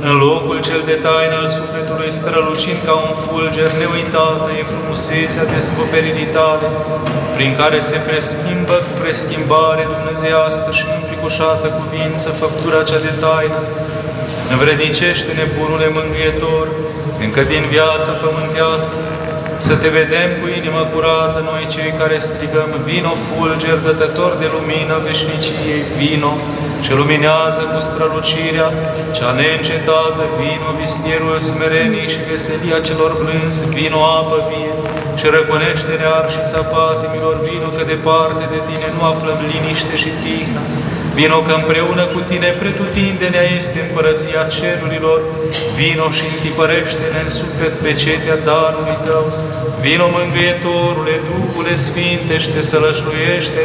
în locul cel de taină al sufletului, strălucind ca un fulger, neuitată e frumusețea descoperirii tale, prin care se preschimbă cu preschimbare dumnezeiască și înfricoșată cuvință făptura cea de taină. Învrednicește-ne, bunule mângâietor, încă din viața pământească, să te vedem cu inimă curată, noi cei care strigăm, vino fulger, dătător de lumină veșniciei, vino, ce luminează cu strălucirea cea neîncetată, vino, vistierul smereniei și veselia celor blânzi, vino, apă vie, și răconește-ne arșița patimilor, vino, că departe de tine nu aflăm liniște și tihnă, vino, că împreună cu tine pretutindenea este împărăția cerurilor, vino și întipărește-ne în suflet pe cetea darului tău, vino, mângâietorule, Duhule Sfinte, și te sălășluiește